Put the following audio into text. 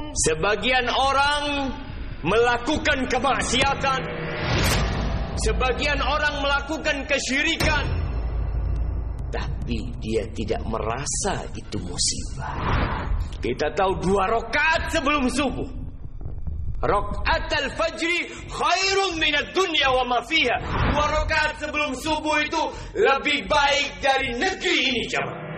Sebagian orang melakukan kemaksiatan, sebagian orang melakukan kesyirikan, tapi dia tidak merasa itu musibah. Kita tahu 2 rakaat sebelum subuh, rakaat al-fajri khairun minad dunya wa ma fiha. 2 rakaat sebelum subuh itu lebih baik dari negeri ini, jemaah.